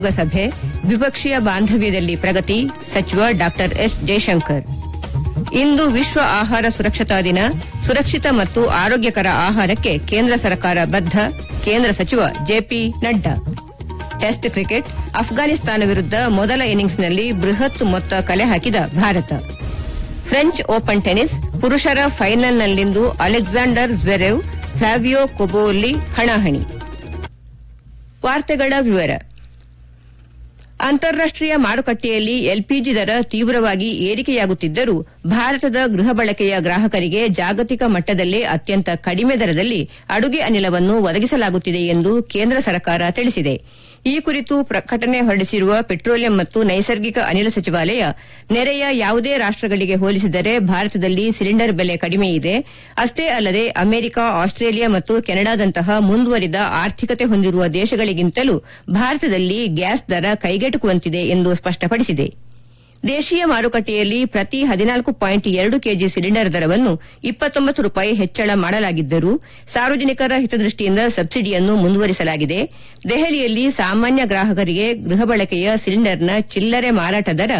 ಸಭೆ ದ್ವಿಪಕ್ಷೀಯ ಬಾಂಧವ್ಯದಲ್ಲಿ ಪ್ರಗತಿ ಸಚಿವ ಡಾ ಎಸ್ ಜಯಶಂಕರ್. ಇಂದು ವಿಶ್ವ ಆಹಾರ ಸುರಕ್ಷತಾ ದಿನ. ಸುರಕ್ಷಿತ ಮತ್ತು ಆರೋಗ್ಯಕರ ಆಹಾರಕ್ಕೆ ಕೇಂದ್ರ ಸರ್ಕಾರ ಬದ್ಧ. ಕೇಂದ್ರ ಸಚಿವ JP Nadda. Test cricket Afghanistan ವಿರುದ್ಧ ಮೊದಲ ಇನ್ನಿಂಗ್ಸ್ನಲ್ಲಿ ಬೃಹತ್ ಮೊತ್ತ ಕಲೆ ಹಾಕಿದ ಭಾರತ. ಫ್ರೆಂಚ್ ಓಪನ್ ಟೆನಿಸ್ ಪುರುಷರ ಫೈನಲ್ನಲ್ಲಿಂದು ಅಲೆಕ್ಸಾಂಡರ್ ಜ್ವೆರೆವ್ ಫ್ಲಾವಿಯೋ ಕೊಬೋಲಿ ಹಣಾಹಣಿ. ವಾರ್ತೆಗಳ ವಿವರ. ಅಂತಾರಾಷ್ಟೀಯ ಮಾರುಕಟ್ಟೆಯಲ್ಲಿ ಎಲ್ಪಿಜಿ ದರ ತೀವ್ರವಾಗಿ ಏರಿಕೆಯಾಗುತ್ತಿದ್ದರೂ ಭಾರತದ ಗೃಹ ಬಳಕೆಯ ಗ್ರಾಹಕರಿಗೆ ಜಾಗತಿಕ ಮಟ್ಟದಲ್ಲೇ ಅತ್ಯಂತ ಕಡಿಮೆ ದರದಲ್ಲಿ ಅಡುಗೆ ಅನಿಲವನ್ನು ಒದಗಿಸಲಾಗುತ್ತಿದೆ ಎಂದು ಕೇಂದ್ರ ಸರ್ಕಾರ ತಿಳಿಸಿದೆ. ಈ ಕುರಿತು ಪ್ರಕಟಣೆ ಹೊರಡಿಸಿರುವ ಪೆಟ್ರೋಲಿಯಂ ಮತ್ತು ನೈಸರ್ಗಿಕ ಅನಿಲ ಸಚಿವಾಲಯ, ನೆರೆಯ ಯಾವುದೇ ರಾಷ್ಟಗಳಿಗೆ ಹೋಲಿಸಿದರೆ ಭಾರತದಲ್ಲಿ ಸಿಲಿಂಡರ್ ಬೆಲೆ ಕಡಿಮೆ ಇದೆ. ಅಷ್ಟೇ ಅಲ್ಲದೆ ಅಮೆರಿಕ, ಆಸ್ಟ್ರೇಲಿಯಾ ಮತ್ತು ಕೆನಡಾದಂತಹ ಮುಂದುವರಿದ ಆರ್ಥಿಕತೆ ಹೊಂದಿರುವ ದೇಶಗಳಿಗಿಂತಲೂ ಭಾರತದಲ್ಲಿ ಗ್ಯಾಸ್ ದರ ಕೈಗೆಟುಕುವಂತಿದೆ ಎಂದು ಸ್ಪಷ್ಟಪಡಿಸಿದೆ. ದೇಶೀಯ ಮಾರುಕಟ್ಟೆಯಲ್ಲಿ ಪ್ರತಿ 14.2 ಕೆಜಿ ಸಿಲಿಂಡರ್ ದರವನ್ನು ₹29 ಹೆಚ್ಚಳ ಮಾಡಲಾಗಿದ್ದರೂ ಸಾರ್ವಜನಿಕರ ಹಿತದೃಷ್ಟಿಯಿಂದ ಸಬ್ಸಿಡಿಯನ್ನು ಮುಂದುವರಿಸಲಾಗಿದೆ. ದೆಹಲಿಯಲ್ಲಿ ಸಾಮಾನ್ಯ ಗ್ರಾಹಕರಿಗೆ ಗೃಹ ಬಳಕೆಯ ಸಿಲಿಂಡರ್ನ ಚಿಲ್ಲರೆ ಮಾರಾಟ ದರ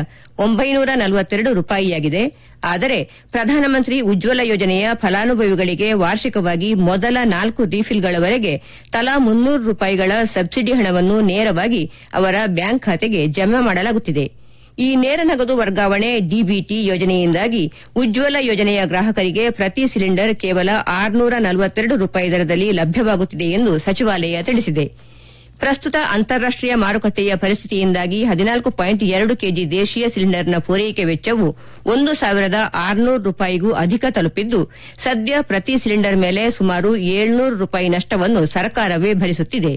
₹942 ಆದರೆ ಪ್ರಧಾನಮಂತ್ರಿ ಉಜ್ವಲ ಯೋಜನೆಯ ಫಲಾನುಭವಿಗಳಿಗೆ ವಾರ್ಷಿಕವಾಗಿ ಮೊದಲ 4 ರೀಫಿಲ್ಗಳವರೆಗೆ ತಲಾ ₹300 ಸಬ್ಸಿಡಿ ಹಣವನ್ನು ನೇರವಾಗಿ ಅವರ ಬ್ಯಾಂಕ್ ಖಾತೆಗೆ ಜಮಾ ಮಾಡಲಾಗುತ್ತಿದೆ. ಈ ನೇರ ನಗದು ವರ್ಗಾವಣೆ ಡಿಬಿಟಿ ಯೋಜನೆಯಿಂದಾಗಿ ಉಜ್ವಲ ಯೋಜನೆಯ ಗ್ರಾಹಕರಿಗೆ ಪ್ರತಿ ಸಿಲಿಂಡರ್ ಕೇವಲ ₹642 ದರದಲ್ಲಿ ಲಭ್ಯವಾಗುತ್ತಿದೆ ಎಂದು ಸಚಿವಾಲಯ ತಿಳಿಸಿದೆ. ಪ್ರಸ್ತುತ ಅಂತಾರಾಷ್ಟೀಯ ಮಾರುಕಟ್ಟೆಯ ಪರಿಸ್ಥಿತಿಯಿಂದಾಗಿ 14.2 ಕೆಜಿ ದೇಶೀಯ ಸಿಲಿಂಡರ್ನ ಪೂರೈಕೆ ವೆಚ್ಚವು ₹1,600ಗೂ ಅಧಿಕ ತಲುಪಿದ್ದು, ಸದ್ಯ ಪ್ರತಿ ಸಿಲಿಂಡರ್ ಮೇಲೆ ಸುಮಾರು ₹700 ನಷ್ಟವನ್ನು ಸರ್ಕಾರವೇ ಭರಿಸುತ್ತಿದೆ.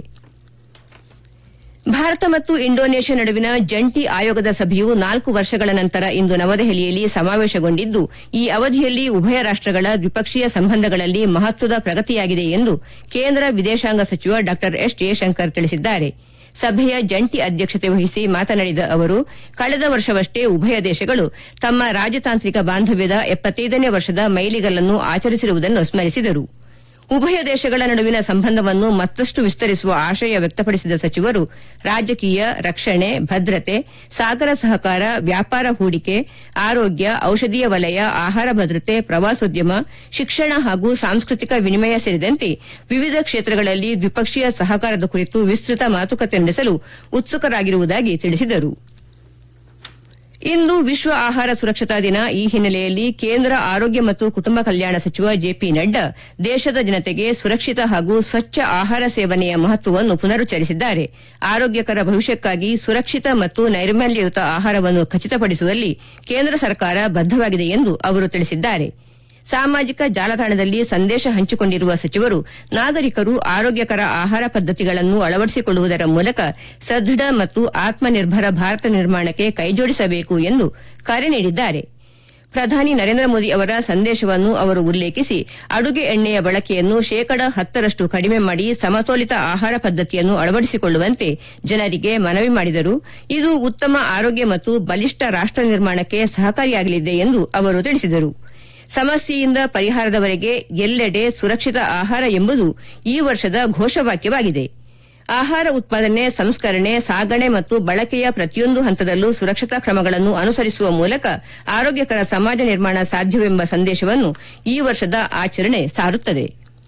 ಭಾರತ ಮತ್ತು ಇಂಡೋನೇಷ್ಯಾ ನಡುವಿನ ಜಂಟಿ ಆಯೋಗದ ಸಭೆಯು 4 ವರ್ಷಗಳ ನಂತರ ಇಂದು ನವದೆಹಲಿಯಲ್ಲಿ ಸಮಾವೇಶಗೊಂಡಿದ್ದು, ಈ ಅವಧಿಯಲ್ಲಿ ಉಭಯ ರಾಷ್ಟಗಳ ದ್ವಿಪಕ್ಷೀಯ ಸಂಬಂಧಗಳಲ್ಲಿ ಮಹತ್ವದ ಪ್ರಗತಿಯಾಗಿದೆ ಎಂದು ಕೇಂದ್ರ ವಿದೇಶಾಂಗ ಸಚಿವ ಡಾ ಎಸ್ ಜಯಶಂಕರ್ ತಿಳಿಸಿದ್ದಾರೆ. ಸಭೆಯ ಜಂಟಿ ಅಧ್ಯಕ್ಷತೆ ವಹಿಸಿ ಮಾತನಾಡಿದ ಅವರು, ಕಳೆದ ವರ್ಷವಷ್ಟೇ ಉಭಯ ದೇಶಗಳು ತಮ್ಮ ರಾಜತಾಂತ್ರಿಕ ಬಾಂಧವ್ಯದ 75ನೇ ವರ್ಷದ ಮೈಲಿಗಲ್ಲನ್ನು ಆಚರಿಸಿರುವುದನ್ನು ಸ್ಮರಿಸಿದರು. ಉಭಯ ದೇಶಗಳ ನಡುವಿನ ಸಂಬಂಧವನ್ನು ಮತ್ತಷ್ಟು ವಿಸ್ತರಿಸುವ ಆಶಯ ವ್ಯಕ್ತಪಡಿಸಿದ ಸಚಿವರು, ರಾಜಕೀಯ, ರಕ್ಷಣೆ, ಭದ್ರತೆ, ಸಾಗರ ಸಹಕಾರ, ವ್ಯಾಪಾರ ಹೂಡಿಕೆ, ಆರೋಗ್ಯ, ಔಷಧೀಯ ವಲಯ, ಆಹಾರ ಭದ್ರತೆ, ಪ್ರವಾಸೋದ್ಯಮ, ಶಿಕ್ಷಣ ಹಾಗೂ ಸಾಂಸ್ಕೃತಿಕ ವಿನಿಮಯ ಸೇರಿದಂತೆ ವಿವಿಧ ಕ್ಷೇತ್ರಗಳಲ್ಲಿ ದ್ವಿಪಕ್ಷೀಯ ಸಹಕಾರದ ಕುರಿತು ವಿಸ್ತೃತ ಮಾತುಕತೆ ನಡೆಸಲು ಉತ್ಸುಕರಾಗಿರುವುದಾಗಿ ತಿಳಿಸಿದರು. ಇಂದು ವಿಶ್ವ ಆಹಾರ ಸುರಕ್ಷತಾ ದಿನ. ಈ ಹಿನ್ನೆಲೆಯಲ್ಲಿ ಕೇಂದ್ರ ಆರೋಗ್ಯ ಮತ್ತು ಕುಟುಂಬ ಕಲ್ಯಾಣ ಸಚಿವ ಜೆಪಿ ನಡ್ಡಾ ದೇಶದ ಜನತೆಗೆ ಸುರಕ್ಷಿತ ಹಾಗೂ ಸ್ವಚ್ಛ ಆಹಾರ ಸೇವನೆಯ ಮಹತ್ವವನ್ನು ಪುನರುಚ್ಚರಿಸಿದ್ದಾರೆ. ಆರೋಗ್ಯಕರ ಭವಿಷ್ಯಕ್ಕಾಗಿ ಸುರಕ್ಷಿತ ಮತ್ತು ನೈರ್ಮಲ್ಯಯುತ ಆಹಾರವನ್ನು ಖಚಿತಪಡಿಸುವಲ್ಲಿ ಕೇಂದ್ರ ಸರ್ಕಾರ ಬದ್ದವಾಗಿದೆ ಎಂದು ಅವರು ತಿಳಿಸಿದ್ದಾರೆ. ಸಾಮಾಜಿಕ ಜಾಲತಾಣದಲ್ಲಿ ಸಂದೇಶ ಹಂಚಿಕೊಂಡಿರುವ ಸಚಿವರು, ನಾಗರಿಕರು ಆರೋಗ್ಯಕರ ಆಹಾರ ಪದ್ದತಿಗಳನ್ನು ಅಳವಡಿಸಿಕೊಳ್ಳುವುದರ ಮೂಲಕ ಸದೃಢ ಮತ್ತು ಆತ್ಮನಿರ್ಭರ ಭಾರತ ನಿರ್ಮಾಣಕ್ಕೆ ಕೈಜೋಡಿಸಬೇಕು ಎಂದು ಕರೆ ನೀಡಿದ್ದಾರೆ. ಪ್ರಧಾನಿ ನರೇಂದ್ರ ಮೋದಿ ಅವರ ಸಂದೇಶವನ್ನು ಅವರು ಉಲ್ಲೇಖಿಸಿ, ಅಡುಗೆ ಎಣ್ಣೆಯ ಬಳಕೆಯನ್ನು ಶೇಕಡ 10 ಕಡಿಮೆ ಮಾಡಿ ಸಮತೋಲಿತ ಆಹಾರ ಪದ್ದತಿಯನ್ನು ಅಳವಡಿಸಿಕೊಳ್ಳುವಂತೆ ಜನರಿಗೆ ಮನವಿ ಮಾಡಿದರು. ಇದು ಉತ್ತಮ ಆರೋಗ್ಯ ಮತ್ತು ಬಲಿಷ್ಠ ರಾಷ್ಟ ನಿರ್ಮಾಣಕ್ಕೆ ಸಹಕಾರಿಯಾಗಲಿದೆ ಎಂದು ಅವರು ತಿಳಿಸಿದರು. ಸಮಸ್ಯೆಯಿಂದ ಪರಿಹಾರದವರೆಗೆ ಎಲ್ಲೆಡೆ ಸುರಕ್ಷಿತ ಆಹಾರ ಎಂಬುದು ಈ ವರ್ಷದ ಘೋಷವಾಕ್ಯವಾಗಿದೆ. ಆಹಾರ ಉತ್ಪಾದನೆ, ಸಂಸ್ಕರಣೆ, ಸಾಗಣೆ ಮತ್ತು ಬಳಕೆಯ ಪ್ರತಿಯೊಂದು ಹಂತದಲ್ಲೂ ಸುರಕ್ಷತಾ ಕ್ರಮಗಳನ್ನು ಅನುಸರಿಸುವ ಮೂಲಕ ಆರೋಗ್ಯಕರ ಸಮಾಜ ನಿರ್ಮಾಣ ಸಾಧ್ಯವೆಂಬ ಸಂದೇಶವನ್ನು ಈ ವರ್ಷದ ಆಚರಣೆ ಸಾರುತ್ತದೆ.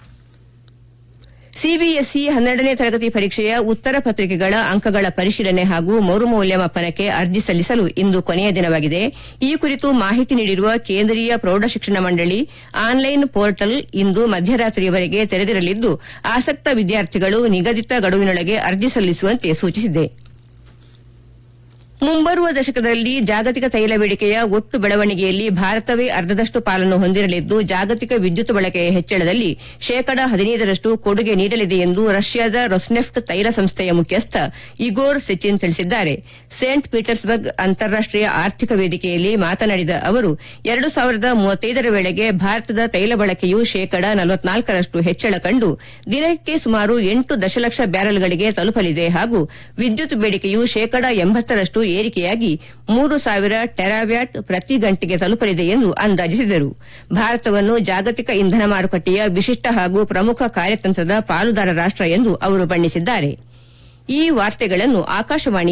ಸಿಬಿಎಸ್ಇ 12ನೇ ತರಗತಿ ಪರೀಕ್ಷೆಯ ಉತ್ತರ ಪತ್ರಿಕೆಗಳ ಅಂಕಗಳ ಪರಿಶೀಲನೆ ಹಾಗೂ ಮರುಮೌಲ್ಯಮಾಪನಕ್ಕೆ ಅರ್ಜಿ ಸಲ್ಲಿಸಲು ಇಂದು ಕೊನೆಯ ದಿನವಾಗಿದೆ. ಈ ಕುರಿತು ಮಾಹಿತಿ ನೀಡಿರುವ ಕೇಂದ್ರೀಯ ಪ್ರೌಢಶಿಕ್ಷಣ ಮಂಡಳಿ, ಆನ್ಲೈನ್ ಪೋರ್ಟಲ್ ಇಂದು ಮಧ್ಯರಾತ್ರಿಯವರೆಗೆ ತೆರೆದಿರಲಿದ್ದು, ಆಸಕ್ತ ವಿದ್ಯಾರ್ಥಿಗಳು ನಿಗದಿತ ಗಡುವಿನೊಳಗೆ ಅರ್ಜಿ ಸಲ್ಲಿಸುವಂತೆ ಸೂಚಿಸಿದೆ. ಮುಂಬರುವ ದಶಕದಲ್ಲಿ ಜಾಗತಿಕ ತೈಲ ಬೇಡಿಕೆಯ ಒಟ್ಟು ಬೆಳವಣಿಗೆಯಲ್ಲಿ ಭಾರತವೇ ಅರ್ಧದಷ್ಟು ಪಾಲನ್ನು ಹೊಂದಿರಲಿದ್ದು, ಜಾಗತಿಕ ವಿದ್ಯುತ್ ಬಳಕೆಯ ಹೆಚ್ಚಳದಲ್ಲಿ ಶೇಕಡ 15ರಷ್ಟು ಕೊಡುಗೆ ನೀಡಲಿದೆ ಎಂದು ರಷ್ಯಾದ ರೊಸ್ನೆಫ್ಟ್ ತೈಲ ಸಂಸ್ಥೆಯ ಮುಖ್ಯಸ್ಥ ಇಗೋರ್ ಸೆಚಿನ್ ತಿಳಿಸಿದ್ದಾರೆ. ಸೇಂಟ್ ಪೀಟರ್ಸ್ಬರ್ಗ್ ಅಂತಾರಾಷ್ಟೀಯ ಆರ್ಥಿಕ ವೇದಿಕೆಯಲ್ಲಿ ಮಾತನಾಡಿದ ಅವರು, 2035ರ ವೇಳೆಗೆ ಭಾರತದ ತೈಲ ಬಳಕೆಯು ಶೇಕಡ 44ರಷ್ಟು ಹೆಚ್ಚಳ ಕಂಡು ದಿನಕ್ಕೆ ಸುಮಾರು 8 ದಶಲಕ್ಷ ಬ್ಯಾರೆಲ್ಗಳಿಗೆ ತಲುಪಲಿದೆ ಹಾಗೂ ವಿದ್ಯುತ್ ಬೇಡಿಕೆಯು ಶೇಕಡ 80ರಷ್ಟು ಏರಿಕೆಯಾಗಿ 3,000 ಟೆರಾವ್ಯಾಟ್ ಪ್ರತಿ ಗಂಟೆಗೆ ತಲುಪಲಿದೆ ಎಂದು ಅಂದಾಜಿಸಿದರು. ಭಾರತವನ್ನು ಜಾಗತಿಕ ಇಂಧನ ಮಾರುಕಟ್ಟೆಯ ವಿಶಿಷ್ಟ ಹಾಗೂ ಪ್ರಮುಖ ಕಾರ್ಯತಂತ್ರದ ಪಾಲುದಾರ ರಾಷ್ಟ ಎಂದು ಅವರು ಬಣ್ಣಿಸಿದ್ದಾರೆ. ಈ ವಾರ್ತೆಗಳನ್ನು ಆಕಾಶವಾಣಿ